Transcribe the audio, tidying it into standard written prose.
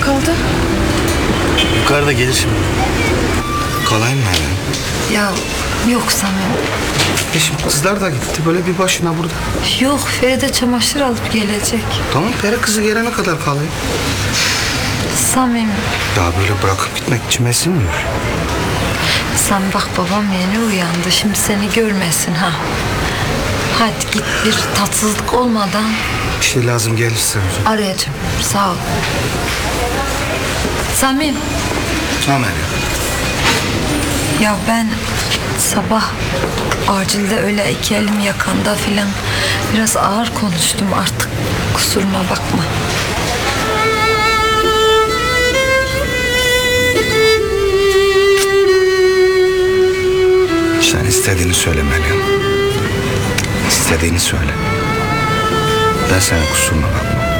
kaldı? Yukarıda gelir şimdi. Kalayım mı hemen? Ya yok Samim. Şimdi kızlar da gitti. Böyle bir başına burada. Yok, Feride çamaşır alıp gelecek. Tamam, peri kızı gelene kadar kalayım. Samim. Ya böyle bırakıp gitmek içime sinmiyor. Sen bak, babam yeni uyandı. Şimdi seni görmesin ha. Hadi git, bir tatsızlık olmadan. Bir şey lazım gelirse. Arayacağım. Sağ ol. Samim. Tamam. Ya ben sabah acilde öyle iki elim yakanda filan biraz ağır konuştum, artık kusuruma bakma. Sen istediğini söyle Meryem. İstediğini söyle. Ben senin kusuruna bakmam.